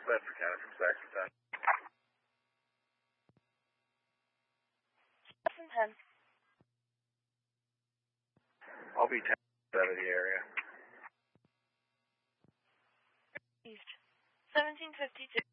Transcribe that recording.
Bedford County from Saxon. 10. I'll be 10 out of the area. East. 1752.